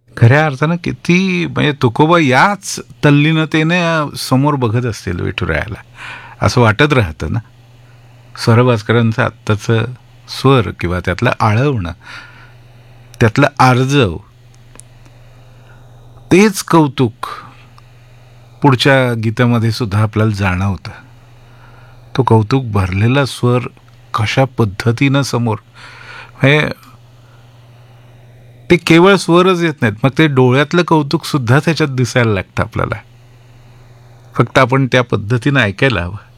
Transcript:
खऱ्या अर्थानं किती म्हणजे तुकोबा याच तल्लीनतेने समोर बघत असतील विठुरायाला, असं वाटत राहतं ना. स्वरभास्करांचं आत्ताचं स्वर किंवा त्यातलं आळवणं, त्यातलं आर्जव, तेच कौतुक पुढच्या गीतामध्ये सुद्धा आपल्याला जाणवतं. तो कौतुक भरलेला स्वर कशा पद्धतीनं समोर, म्हणजे ते केवळ स्वरच येत नाहीत, मग ते डोळ्यातलं कौतुक सुद्धा त्याच्यात दिसायला लागतं आपल्याला. फक्त आपण त्या पद्धतीनं ऐकायला हवं.